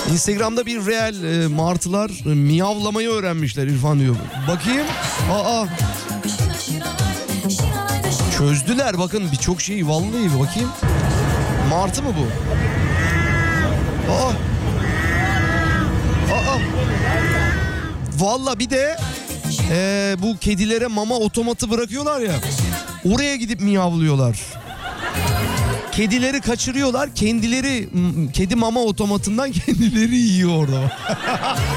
Instagram'da bir reel martılar miyavlamayı öğrenmişler İrfan diyor. Bakayım. Aa. Çözdüler bakın birçok şeyi vallahi bakayım. Martı mı bu? Aa. Vallahi bir de bu kedilere mama otomatı bırakıyorlar ya. Oraya gidip miyavlıyorlar. Kedileri kaçırıyorlar. Kendileri kedi mama otomatından kendileri yiyor orada.